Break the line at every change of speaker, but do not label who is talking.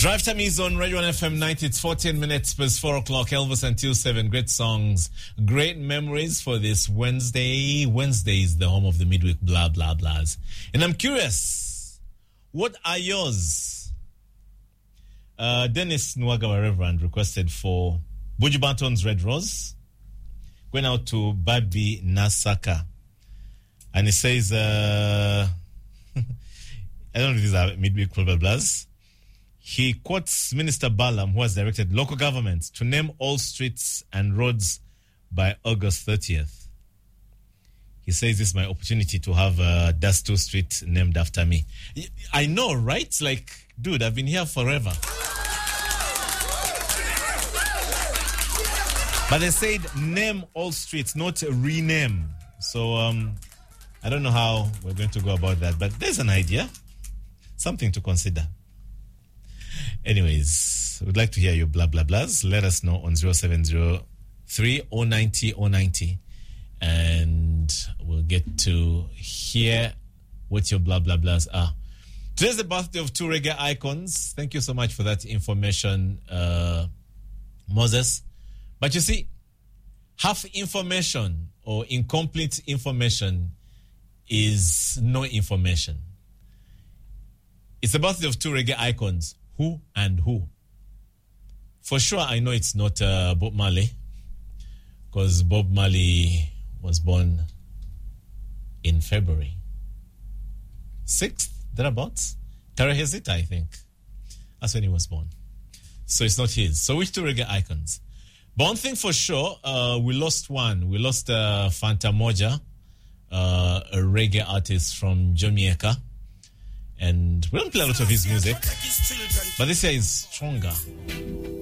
Drive time is on Radio 1 FM 90. It's 14 minutes past 4 o'clock. Elvis until 7. Great songs, great memories for this Wednesday. Wednesday is the home of the midweek blah, blah, blahs. And I'm curious, what are yours? Dennis Nwagawa Reverend requested for Buju Banton's Red Rose. Going out to Babi Nasaka. And he says, I don't know if these are midweek blah, blah, blahs. He quotes Minister Balam, who has directed local governments to name all streets and roads by August 30th. He says, this is my opportunity to have Dastu Street named after me. I know, right? Like, dude, I've been here forever. But they said name all streets, not rename. So, I don't know how we're going to go about that, but there's an idea. Something to consider. Anyways, we'd like to hear your blah, blah, blahs. Let us know on 0703 090 090. And we'll get to hear what your blah, blah, blahs are. Today's the birthday of two reggae icons. Thank you so much for that information, Moses. But you see, half information or incomplete information is no information. It's the birthday of two reggae icons. Who and who? For sure, I know it's not Bob Marley, because Bob Marley was born in February 6th, thereabouts. Tarehezita, I think. That's when he was born. So it's not his. So which two reggae icons? But one thing for sure, we lost one. We lost Fanta Moja, a reggae artist from Jamaica. And we don't play a lot of his music, but this year is stronger.